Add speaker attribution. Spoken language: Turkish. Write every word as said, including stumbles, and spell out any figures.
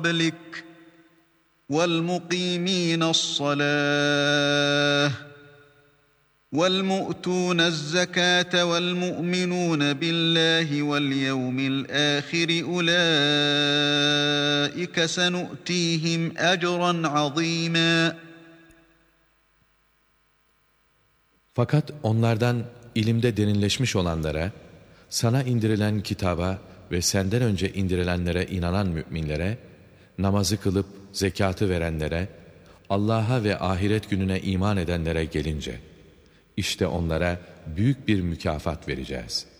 Speaker 1: قبلك والمقيمين الصلاة والمؤتون الزكاة والمؤمنون بالله واليوم الآخر أولئك سنؤتيهم أجرا عظيما.
Speaker 2: Fakat onlardan ilimde derinleşmiş olanlara, sana indirilen kitaba ve senden önce indirilenlere inanan müminlere, namazı kılıp zekatı verenlere, Allah'a ve ahiret gününe iman edenlere gelince, işte onlara büyük bir mükafat vereceğiz.